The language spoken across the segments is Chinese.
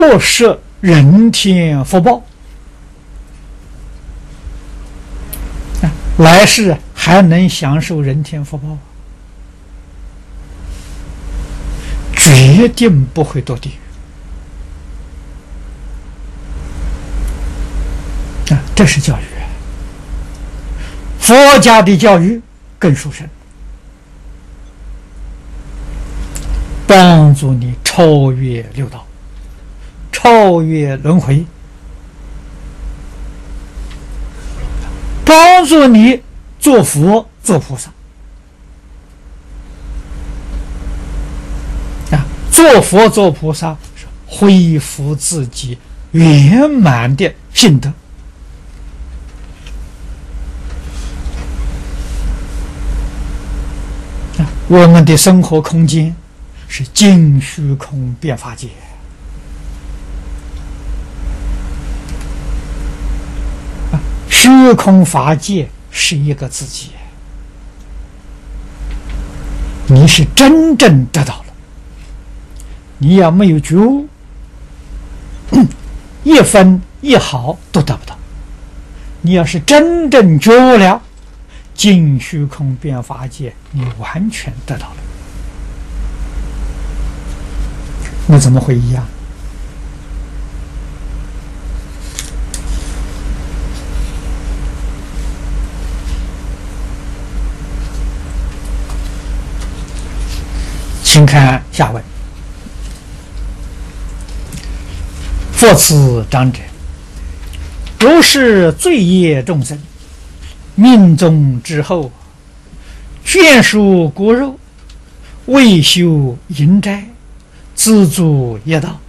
不设人天福报，来世还能享受人天福报，决定不会堕地狱。这是教育。佛家的教育更殊胜，帮助你超越六道，超越轮回，帮助你做佛做菩萨。做佛做菩萨是恢复自己圆满的性德。我们的生活空间是尽虚空遍法界，虚空法界是一个自己，你是真正得到了。你要没有觉悟，一分一毫都得不到。你要是真正觉悟了，尽虚空遍法界，你完全得到了。那怎么会一样？请看下文。佛此长者，如是罪业众生，命中之后，眷属骨肉，未修淫斋，自助业道，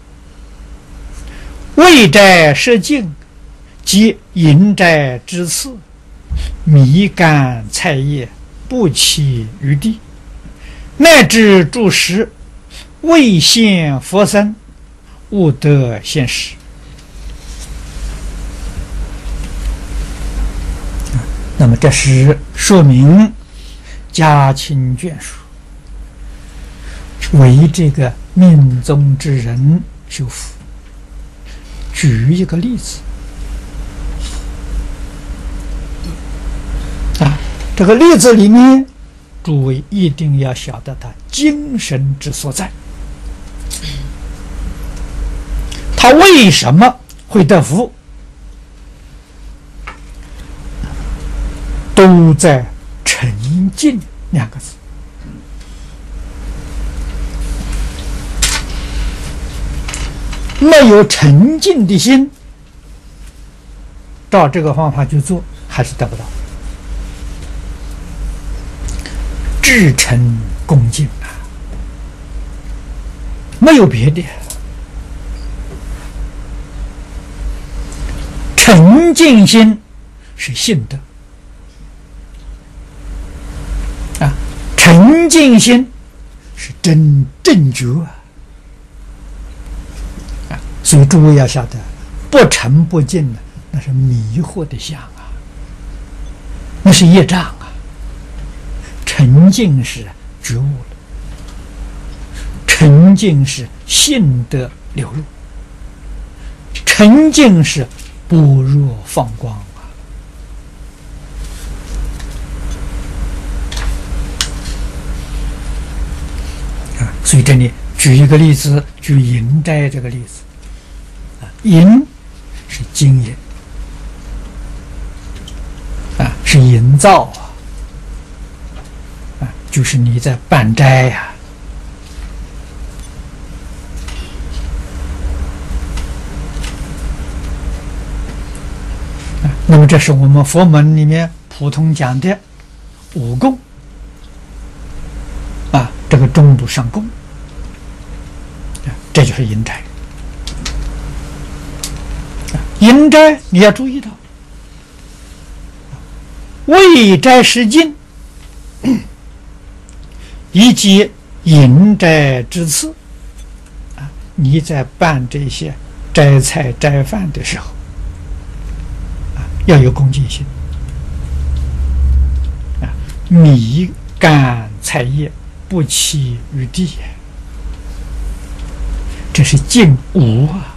为斋设境，及淫斋之次，米干菜叶，不弃于地，乃至诸食，未现佛身，勿得现实。那么这是说明家亲眷属为这个命中之人修福。举一个例子这个例子里面，诸位一定要晓得他精神之所在。他为什么会得福？都在沉静两个字。没有沉静的心，照这个方法去做，还是得不到。至诚恭敬没有别的。沉静心是信德沉静心是真正觉所以诸位要晓得，不沉不静那是迷惑的相那是业障沉静是觉悟了，沉静是信德流露，沉静是般若放光所以这里举一个例子，举淫斋这个例子淫是经营是营造就是你在办斋那么这是我们佛门里面普通讲的五供这个中部上供这就是淫斋。淫斋你要注意到，为斋施禁以及淫斋之次你在办这些斋菜斋饭的时候要有恭敬心米干菜叶不弃于地这是净无